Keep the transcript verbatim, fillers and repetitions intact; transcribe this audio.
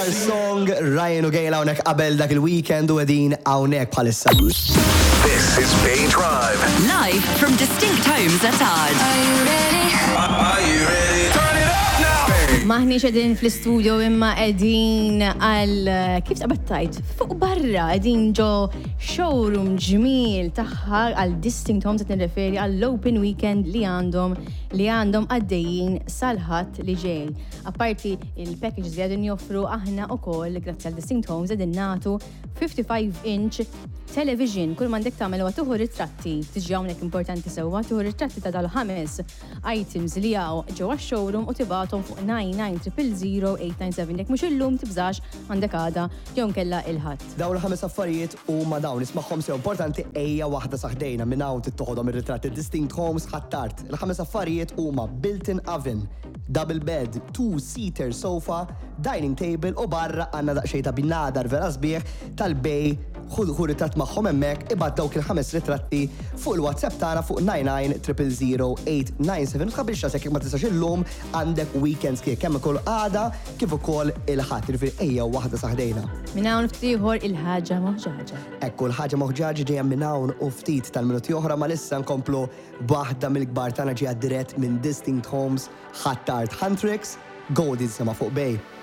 Our song, Ryan u Gejla hawnhekk qabel dak il-weekend u qegħdin hawnhekk bħalissa. This is Bay Drive. Live from Distinct Homes at Ard. Are you ready? Are you ready? Turn it up now! Maħni xedin fl-studio imma edin għal kif taqbattajt fuq barra edin ġo showroom ġmil taħħa għal Distinct Homes qed nirreferi għall open weekend li għandhom li għandhom għaddejjin sal-ħadd li ġej. Apparti il-packages li għadin joffru aħna ukoll grazzi għal Distinct Homes qegħdin nagħtu fifty-five inch television kull m'għandek tagħmel huwa tuħu ritratti. Tiġi hawnhekk importanti sewwa tuħu ritratti ta' dal-ħames items li hawn ġewwa x-showroom u tibagħthom fuq nine nine zero zero zero eight nine seven jekk mhux illum tibżax għandek għada jew nkella il-ħadd. Dawn il-ħames affarijiet huma dawn ismagħhom sew importanti ejja waħda saħdejna minn hawn tittoħodhom ir-ritratti Distinct Homes ħattart. Il-ħames affarijiet huma built-in oven, double bed, two-seater sofa, dining table u barra għandna daqsxejn ta' binadar vera sbieħ tal-bej ħudu ritratt magħhom hemmhekk ibgħat dawk il-ħames ritratti fuq il-WhatsApp tagħna fuq nine nine zero zero zero eight nine seven tħabbirx rasek ma tistax illum għandek weekends kif kemm ukoll għada kif ukoll il-ħadd irfir ejja waħda saħdejna. Minn hawn ftit ieħor il-ħaġa moħġaġa. Ekku l-ħaġa moħġaġa ġejja minn hawn u ftit tal-minuti oħra ma lissa nkomplu b'waħda mill-kbar tagħna ġejja dirett minn Distinct Homes ħattart Huntrix Goldie sema fuq bej.